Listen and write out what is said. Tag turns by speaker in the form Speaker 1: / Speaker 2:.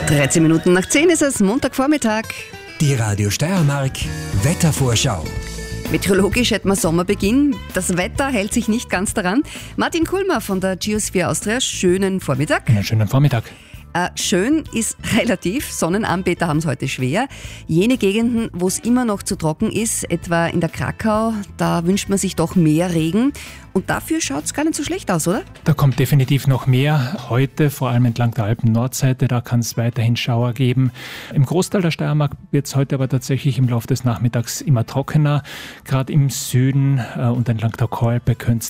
Speaker 1: 13 Minuten nach 10 ist es, Montagvormittag.
Speaker 2: Die Radio Steiermark Wettervorschau.
Speaker 1: Meteorologisch hätten wir Sommerbeginn. Das Wetter hält sich nicht ganz daran. Martin Kulmer von der Geosphere Austria, schönen Vormittag.
Speaker 3: Einen schönen Vormittag.
Speaker 1: Schön ist relativ, Sonnenanbeter haben es heute schwer. Jene Gegenden, wo es immer noch zu trocken ist, etwa in der Krakau, da wünscht man sich doch mehr Regen. Und dafür schaut es gar nicht so schlecht aus, oder?
Speaker 3: Da kommt definitiv noch mehr. Heute, vor allem entlang der Alpen-Nordseite, da kann es weiterhin Schauer geben. Im Großteil der Steiermark wird es heute aber tatsächlich im Laufe des Nachmittags immer trockener. Gerade im Süden und entlang der Koralpe könnte es